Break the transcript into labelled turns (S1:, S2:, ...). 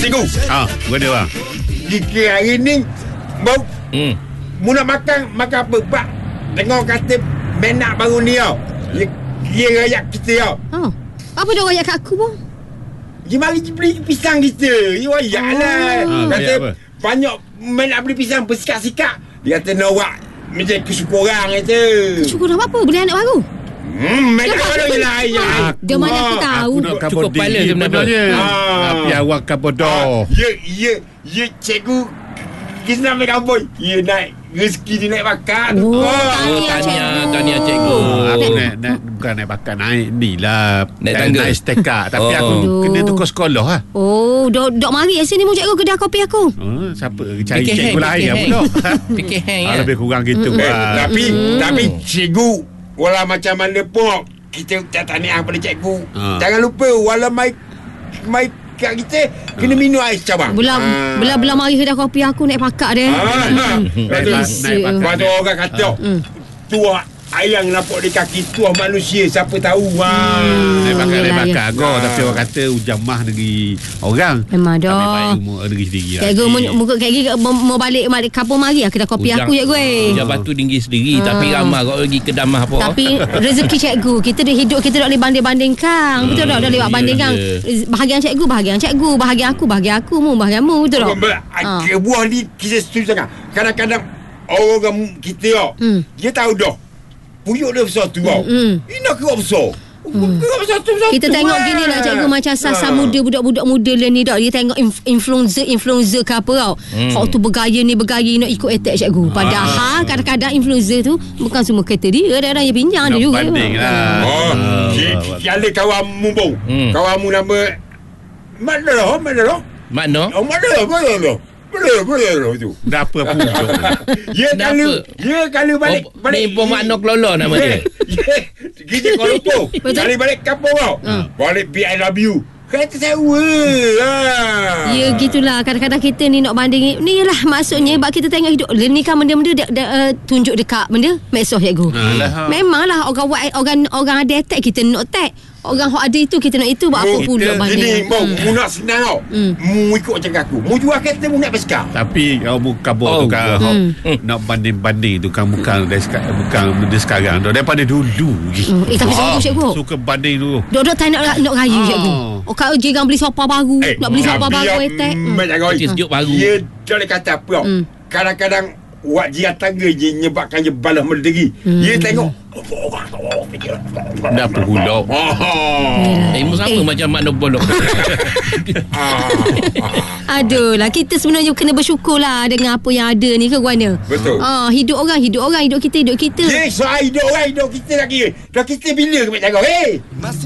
S1: Cikgu.
S2: Mana bang?
S1: Kira hari ni bau. Mu nak makan apa? Pak tengok kata menak baru ni tau. Dia rakyat kita tau.
S3: Apa dia rakyat kat aku bang?
S1: Dia mari beli pisang kita. Dia rakyat lah. Kata banyak menak beli pisang bersikap-sikap. Dia kata nak macam kesyukuran kata.
S3: Kesyukuran apa? Beli anak baru?
S1: Menak baru je lah.
S3: Dia mana aku tahu.
S2: Aku nak kabur diri sebenarnya. Tapi awak kabur dah.
S1: Ya cikgu. Kita nak ambil kabur. Ya naik rezeki dia naik bakat.
S4: Tahniah cikgu.
S2: Aku bukan naik bakat, naik ni lah.
S4: Naik tangga.
S2: Naik stekak. Tapi aku kena tukar sekolah lah.
S3: Dok mari sini mu cikgu kedai kopi aku.
S2: Siapa cari cikgu lain lah pula.
S4: Fikir hang ya.
S2: Lebih kurang gitu lah.
S1: Tapi cikgu, walau macam mana pun kita tahniah pada cikgu. Jangan lupa walau mai kat kita kena minum air cabang.
S3: Belah mari kedai kopi aku naik pakak dia.
S2: Naik pakak.
S1: Ada orang kata tuah ayam nampak di kaki tuah manusia, siapa tahu.
S2: Naik bakar agak. Tapi orang kata ujang mah negeri orang.
S3: Memang dah.
S2: Kami baik umur negeri sendiri.
S3: Cikgu muka cikgu mau balik kampung mari kedai kopi aku cikgu.
S4: Ujang batu tinggi sendiri. Tapi ramai kau pergi ke damah apa.
S3: Tapi rezeki cikgu, kita dah hidup, kita tak boleh banding-bandingkan. Betul tak? Dah lewat bandingkan. Bahagian cikgu, bahagian aku, mu, bahagian mu. Betul tak?
S1: Buah ni kita setuju sangat. Kadang-kadang orang kita dia tahu dah puyuk dia besar tu tau. Ini nak kerap besar.
S3: Kita tengok gini lah cikgu, macam sasa muda, budak-budak muda ni dak, dia tengok influencer ke apa tau. Hak tu bergaya nak ikut attack cikgu. Padahal kadang-kadang influencer tu bukan semua kata dia, ada yang pinjam dia juga.
S2: Banding lah.
S1: Ada kawanmu bang. Kawanmu nama Mana? Boleh tu.
S2: Dah apa pujuk.
S1: Ya kalau balik
S4: ni pun makna kelolo nama dia.
S1: Kita kalau lupa. Kali balik kampung tau. Balik BIW. Kata sewa.
S3: Ya gitulah. Kadang-kadang kita ni nak banding ni lah maksudnya sebab kita tengok hidup ni kan benda-benda tunjuk dekat benda medsos cikgu. Memanglah orang ada attack, kita nak attack. Orang yang ada itu kita nak itu. Buat apa pula banding.
S1: Jadi mu nak senang tau. Mu ikut cakap aku. Mu jual kereta, mu naik basikal.
S2: Tapi kalau mu kabur tu kan nak banding-banding tu kan bukan dari sekarang dah, daripada dulu lagi.
S3: Tapi sungguh cikgu,
S2: suka banding dulu.
S3: Dok tak nak raya cikgu. Kau jangan beli sofa baru. Nak beli sofa baru attack.
S4: Sejuk baru.
S1: Dia tak boleh kata apa tau. Kadang-kadang buat jiran tangga je nyebabkan dia balas merdegi. Dia tengok
S2: dah apa pula.
S4: Mu sama macam makna bolok.
S3: Aduh lah, kita sebenarnya kena bersyukur lah dengan apa yang ada ni ke Guana.
S1: Betul.
S3: Hidup orang, hidup kita.
S1: Soal hidup orang, hidup kita lagi. Dah kita bila ke nak cakap